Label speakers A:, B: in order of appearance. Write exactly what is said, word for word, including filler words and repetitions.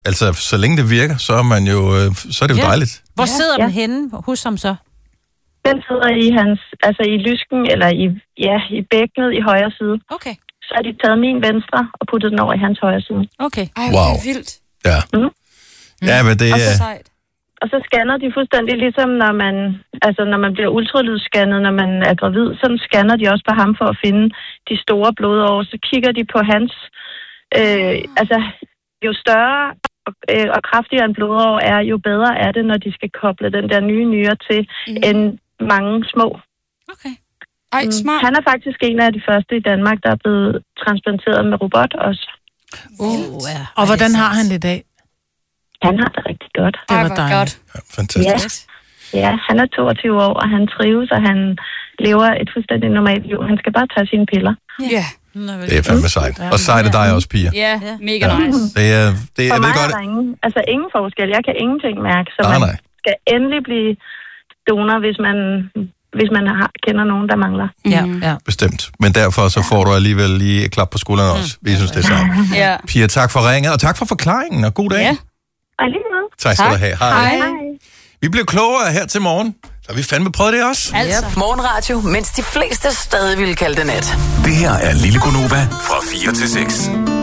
A: Altså, så længe det virker, så er man jo, øh, så er det jo
B: Ja.
A: dejligt.
B: Hvor sidder
C: Ja.
B: den henne hos ham så?
C: Den sidder i hans, altså i lysken, eller i, ja, i bækkenet i højre side.
B: Okay.
C: Så har de taget min venstre og puttet den over i hans højre side.
B: Okay.
D: Ej,
A: Wow.
D: det er vildt.
A: Ja.
C: Mm.
A: Ja, men det
C: Og så
A: er...
D: Sejt.
C: Og så scanner de fuldstændig ligesom, når man, altså når man bliver ultralydsscannet, når man er gravid, så scanner de også på ham for at finde de store blodår. Så kigger de på hans, øh, altså jo større og, øh, og kraftigere en blodår er, jo bedre er det, når de skal koble den der nye nyre til, mm. end mange små.
B: Okay.
D: Ej, smart.
C: Han er faktisk en af de første i Danmark, der er blevet transplanteret med robot også.
B: Uh, ja.
E: Og hvordan har han det i dag?
C: Han har det rigtig godt.
E: Det
D: Ej,
E: var
D: hvor
E: dejligt.
D: godt.
A: Ja, fantastisk.
C: Ja. Ja, han er toogtyve år, og han trives, og han lever et fuldstændig normalt liv. Han skal bare tage sine piller.
D: Ja.
A: Det er fandme sejt. Og sejt er dig også, Pia.
D: Ja, mega
A: Ja.
D: nice.
A: Det er, det,
C: For
A: jeg
C: mig
A: ved
C: er
A: godt,
C: der ingen, altså ingen forskel. Jeg kan ingenting mærke, så
A: Ah,
C: man
A: nej.
C: skal endelig blive donor, hvis man, hvis man har, kender nogen, der mangler.
E: Ja, ja.
A: bestemt. Men derfor så får du alligevel lige et klap på skulderen også. Vi synes, det er sejt.
D: Ja.
A: Pia, tak for ringet, og tak for forklaringen, og god dag.
D: Ja.
C: Og lige måde.
A: Tak skal
D: Tak.
A: du have. Hej.
D: Hej.
C: Hej.
A: Vi bliver klogere her til morgen. Så har vi fandme prøvet det også.
D: Altså.
F: Morgenradio, mens de fleste stadig ville kalde det nat.
G: Det her er Lille Gunova fra fire til seks.